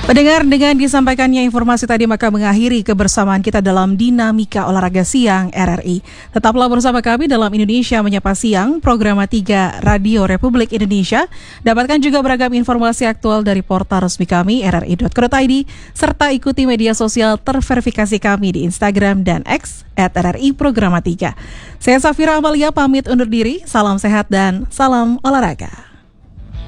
Pendengar, dengan disampaikannya informasi tadi maka mengakhiri kebersamaan kita dalam Dinamika Olahraga Siang RRI. Tetaplah bersama kami dalam Indonesia Menyapa Siang, program 3 Radio Republik Indonesia. Dapatkan juga beragam informasi aktual dari portal resmi kami rri.co.id serta ikuti media sosial terverifikasi kami di Instagram dan X @RRI Programa 3. Saya Safira Amalia pamit undur diri, salam sehat dan salam olahraga.